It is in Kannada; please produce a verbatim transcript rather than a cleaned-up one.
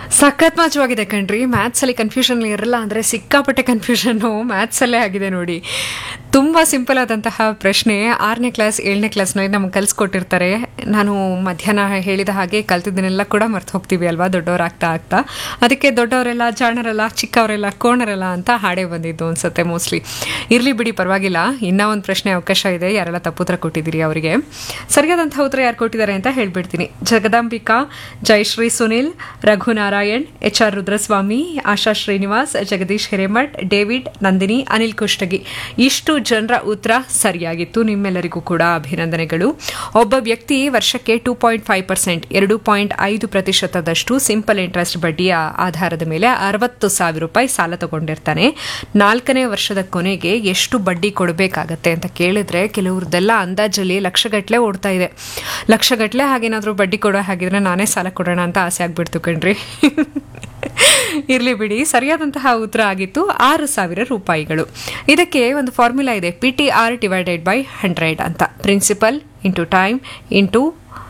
ಸಖತ್ ಮಾಚವಾಗಿದೆ ಕಣ್ರಿ. ಮ್ಯಾಥ್ಸಲ್ಲಿ ಕನ್ಫ್ಯೂಷನ್ ಇರಲ್ಲ ಅಂದರೆ ಸಿಕ್ಕಾಪಟ್ಟೆ ಕನ್ಫ್ಯೂಷನ್ನು ಮ್ಯಾಥ್ಸಲ್ಲೇ ಆಗಿದೆ ನೋಡಿ. ತುಂಬ ಸಿಂಪಲ್ ಆದಂತಹ ಪ್ರಶ್ನೆ. ಆರನೇ ಕ್ಲಾಸ್ ಏಳನೇ ಕ್ಲಾಸ್ನಲ್ಲಿ ನಮ್ಗೆ ಕಲಿಸ್ಕೊಟ್ಟಿರ್ತಾರೆ. ನಾನು ಮಧ್ಯಾಹ್ನ ಹೇಳಿದ ಹಾಗೆ ಕಲ್ತಿದ್ದನ್ನೆಲ್ಲ ಕೂಡ ಮರ್ತು ಹೋಗ್ತೀವಿ ಅಲ್ವಾ ದೊಡ್ಡವರಾಗ್ತಾ ಆಗ್ತಾ. ಅದಕ್ಕೆ ದೊಡ್ಡವರೆಲ್ಲ ಜಾಣರಲ್ಲ, ಚಿಕ್ಕವರೆಲ್ಲ ಕೋಣರಲ್ಲ ಅಂತ ಹಾಡೇ ಬಂದಿದ್ದು ಅನ್ಸುತ್ತೆ ಮೋಸ್ಟ್ಲಿ. ಇರಲಿ ಬಿಡಿ, ಪರವಾಗಿಲ್ಲ. ಇನ್ನೂ ಒಂದು ಪ್ರಶ್ನೆ ಅವಕಾಶ ಇದೆ. ಯಾರೆಲ್ಲ ತಪ್ಪುತ್ತರ ಕೊಟ್ಟಿದ್ದೀರಿ ಅವರಿಗೆ. ಸರಿಯಾದಂತಹ ಉತ್ತರ ಯಾರು ಕೊಟ್ಟಿದ್ದಾರೆ ಅಂತ ಹೇಳ್ಬಿಡ್ತೀನಿ. ಜಗದಾಂಬಿಕಾ, ಜಯಶ್ರೀ ಸುನಿಲ್, ರಘುನಾರಾಯಣ್, ಎಚ್ ಆರ್ ರುದ್ರಸ್ವಾಮಿ, ಆಶಾ ಶ್ರೀನಿವಾಸ್, ಜಗದೀಶ್ ಹಿರೇಮಠ್, ಡೇವಿಡ್, ನಂದಿನಿ, ಅನಿಲ್ ಕುಷ್ಟಗಿ. ಇಷ್ಟು ಜನರ ಉತ್ತರ ಸರಿಯಾಗಿತ್ತು. ನಿಮ್ಮೆಲ್ಲರಿಗೂ ಕೂಡ ಅಭಿನಂದನೆಗಳು. ಒಬ್ಬ ವ್ಯಕ್ತಿ ವರ್ಷಕ್ಕೆ ಟೂ ಪಾಯಿಂಟ್ ಫೈವ್ ಪರ್ಸೆಂಟ್ ಎರಡು ಪಾಯಿಂಟ್ ಐದು ಪ್ರತಿಶತದಷ್ಟು ಸಿಂಪಲ್ ಇಂಟ್ರೆಸ್ಟ್ ಬಡ್ಡಿಯ ಆಧಾರದ ಮೇಲೆ ಅರವತ್ತು ಸಾವಿರ ರೂಪಾಯಿ ಸಾಲ ತಗೊಂಡಿರ್ತಾನೆ. ನಾಲ್ಕನೇ ವರ್ಷದ ಕೊನೆಗೆ ಎಷ್ಟು ಬಡ್ಡಿ ಕೊಡಬೇಕಾಗತ್ತೆ ಅಂತ ಕೇಳಿದ್ರೆ ಕೆಲವ್ರದ್ದೆಲ್ಲ ಅಂದಾಜಲ್ಲಿ ಲಕ್ಷಗಟ್ಟಲೆ ಓಡ್ತಾ ಇದೆ. ಲಕ್ಷಗಟ್ಟಲೆ ಹಾಗೇನಾದರೂ ಬಡ್ಡಿ ಕೊಡೋ ಹಾಗಿದ್ರೆ ನಾನೇ ಸಾಲ ಕೊಡೋಣ ಅಂತ ಆಸೆ ಆಗ್ಬಿಡ್ತು ಕಣ್ರಿ. ಇರ್ಲಿ ಬಿಡಿ, ಸರಿಯಾದಂತಹ ಉತ್ತರ ಆಗಿತ್ತು ಆರು ಸಾವಿರ ರೂಪಾಯಿಗಳು. ಇದಕ್ಕೆ ಒಂದು ಫಾರ್ಮುಲಾ ಇದೆ, P T R divided by hundred ಅಂತ. Principal into time into